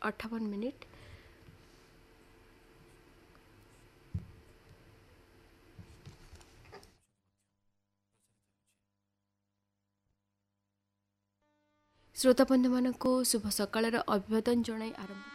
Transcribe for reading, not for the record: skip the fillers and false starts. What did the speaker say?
58 minute. श्रोता बंधु मान शुभ सकाळ अभिवादन जणाई आरंभ